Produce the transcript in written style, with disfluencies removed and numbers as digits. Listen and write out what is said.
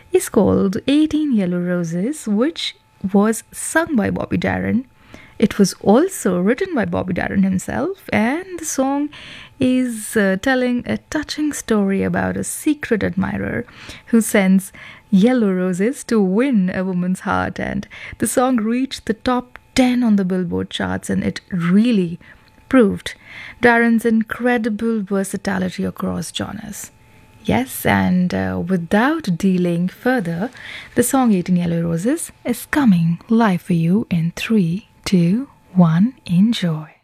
is called 18 Yellow Roses, which was sung by Bobby Darin. It was also written by Bobby Darin himself, and the song is telling a touching story about a secret admirer who sends yellow roses to win a woman's heart. And the song reached the top 10 on the Billboard charts, and it really proved Darin's incredible versatility across genres. Yes, and without dealing further, the song 18 Yellow Roses is coming live for you in 3, 2, 1. Enjoy.